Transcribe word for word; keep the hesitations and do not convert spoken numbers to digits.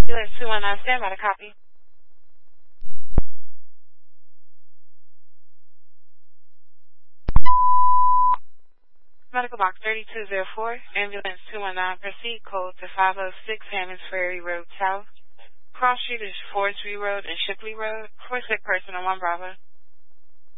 Ambulance two one nine, stand by to copy. Medical box thirty-two oh four, ambulance two one nine, proceed code to five oh six Hammonds Ferry Road South. Cross street is Forestry Road and Shipley Road. For sick person on one Bravo.